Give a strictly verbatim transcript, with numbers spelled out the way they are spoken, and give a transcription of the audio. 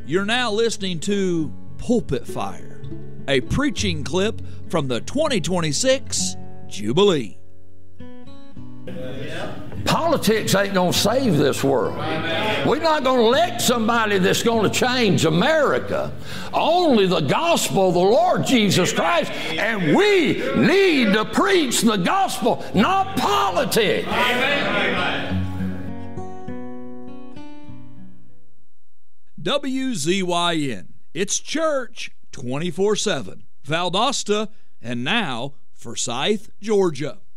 You're now listening to Pulpit Fire, a preaching clip from the twenty twenty-six Jubilee. Politics ain't going to save this world. We're not going to elect somebody that's going to change America. Only the gospel of the Lord Jesus Christ. And we need to preach the gospel, not politics. W Z Y N. It's church twenty-four seven. Valdosta and now Forsyth, Georgia.